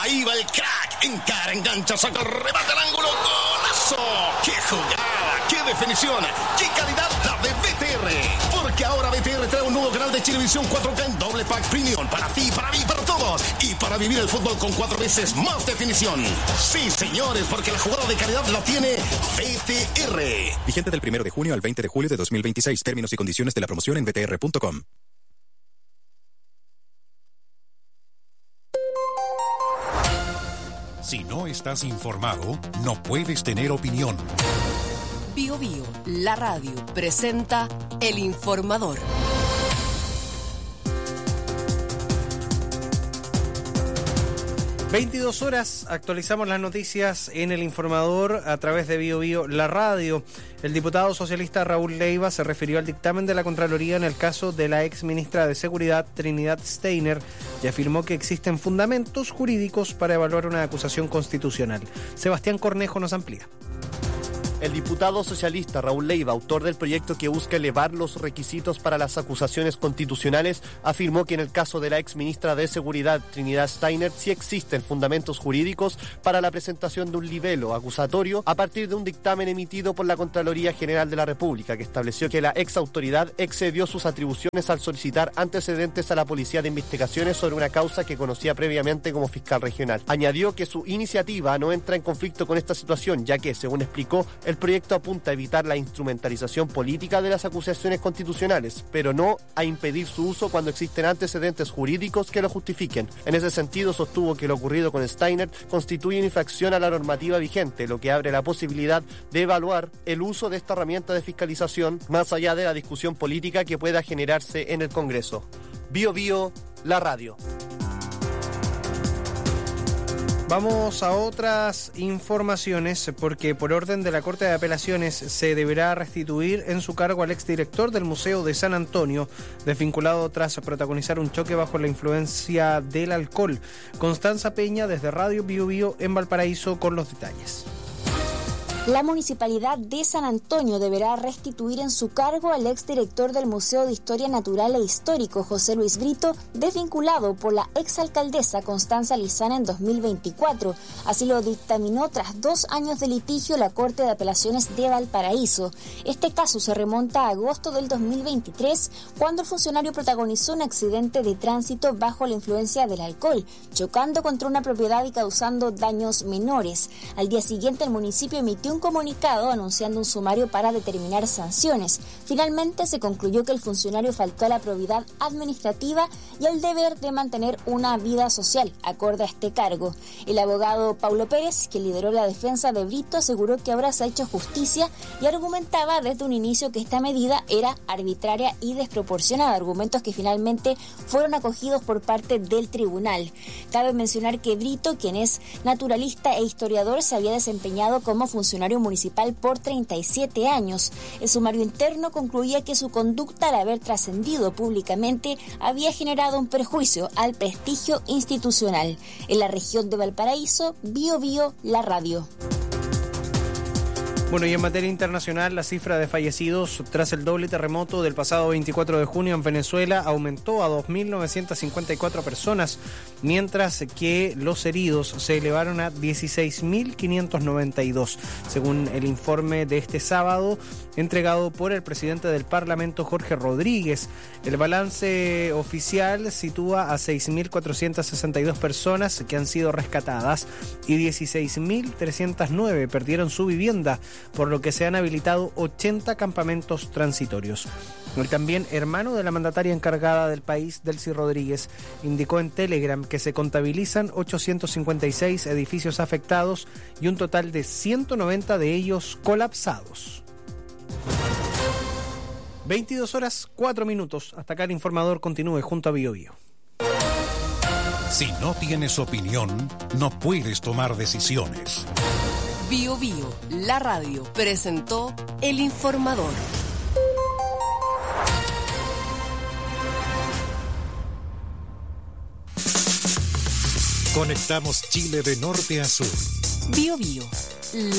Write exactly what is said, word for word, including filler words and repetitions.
Ahí va el crack. Encara, engancha, saca, remata al ángulo. ¡Golazo! ¡Qué jugada! ¡Qué definición! ¡Qué calidad la de B T R! Porque ahora B T R trae un nuevo canal de Chilevisión cuatro K en doble pack premium. Para ti, para mí, para todos. Y para vivir el fútbol con cuatro veces más definición. Sí, señores, porque la jugada de calidad la tiene B T R. Vigente del primero de junio al veinte de julio de dos mil veintiséis. Términos y condiciones de la promoción en b t r punto com. Si no estás informado, no puedes tener opinión. Bio Bio, la radio, presenta El Informador. veintidós horas, actualizamos las noticias en El Informador a través de Bio Bio, la radio. El diputado socialista Raúl Leiva se refirió al dictamen de la Contraloría en el caso de la ex ministra de Seguridad, Trinidad Steiner, y afirmó que existen fundamentos jurídicos para evaluar una acusación constitucional. Sebastián Cornejo nos amplía. El diputado socialista Raúl Leiva, autor del proyecto que busca elevar los requisitos para las acusaciones constitucionales, afirmó que en el caso de la exministra de Seguridad, Trinidad Steiner, sí existen fundamentos jurídicos para la presentación de un libelo acusatorio a partir de un dictamen emitido por la Contraloría General de la República, que estableció que la ex autoridad excedió sus atribuciones al solicitar antecedentes a la Policía de Investigaciones sobre una causa que conocía previamente como fiscal regional. Añadió que su iniciativa no entra en conflicto con esta situación, ya que, según explicó, el proyecto apunta a evitar la instrumentalización política de las acusaciones constitucionales, pero no a impedir su uso cuando existen antecedentes jurídicos que lo justifiquen. En ese sentido, sostuvo que lo ocurrido con Steiner constituye una infracción a la normativa vigente, lo que abre la posibilidad de evaluar el uso de esta herramienta de fiscalización más allá de la discusión política que pueda generarse en el Congreso. Bio Bio, la radio. Vamos a otras informaciones porque por orden de la Corte de Apelaciones se deberá restituir en su cargo al exdirector del Museo de San Antonio, desvinculado tras protagonizar un choque bajo la influencia del alcohol. Constanza Peña desde Radio Bio Bio en Valparaíso con los detalles. La Municipalidad de San Antonio deberá restituir en su cargo al exdirector del Museo de Historia Natural e Histórico, José Luis Brito, desvinculado por la exalcaldesa Constanza Lizana en dos mil veinticuatro. Así lo dictaminó tras dos años de litigio la Corte de Apelaciones de Valparaíso. Este caso se remonta a agosto del dos mil veintitrés, cuando el funcionario protagonizó un accidente de tránsito bajo la influencia del alcohol, chocando contra una propiedad y causando daños menores. Al día siguiente, el municipio emitió un comunicado anunciando un sumario para determinar sanciones. Finalmente se concluyó que el funcionario faltó a la probidad administrativa y al deber de mantener una vida social acorde a este cargo. El abogado Paulo Pérez, que lideró la defensa de Brito, aseguró que ahora se ha hecho justicia y argumentaba desde un inicio que esta medida era arbitraria y desproporcionada, argumentos que finalmente fueron acogidos por parte del tribunal. Cabe mencionar que Brito, quien es naturalista e historiador, se había desempeñado como funcionario municipal por treinta y siete años. El sumario interno concluía que su conducta, al haber trascendido públicamente, había generado un perjuicio al prestigio institucional. En la región de Valparaíso, Bio Bio, la radio. Bueno, y en materia internacional, la cifra de fallecidos tras el doble terremoto del pasado veinticuatro de junio en Venezuela aumentó a dos mil novecientas cincuenta y cuatro personas, mientras que los heridos se elevaron a dieciséis mil quinientos noventa y dos, según el informe de este sábado entregado por el presidente del Parlamento, Jorge Rodríguez. El balance oficial sitúa a seis mil cuatrocientas sesenta y dos personas que han sido rescatadas y dieciséis mil trescientos nueve perdieron su vivienda, por lo que se han habilitado ochenta campamentos transitorios. El también hermano de la mandataria encargada del país, Delcy Rodríguez, indicó en Telegram que se contabilizan ochocientos cincuenta y seis edificios afectados y un total de ciento noventa de ellos colapsados. veintidós horas, cuatro minutos. Hasta acá el informador continúe junto a Bio Bio. Si no tienes opinión, no puedes tomar decisiones. Bio Bio, la radio, presentó El Informador. Conectamos Chile de norte a sur. Bio Bio.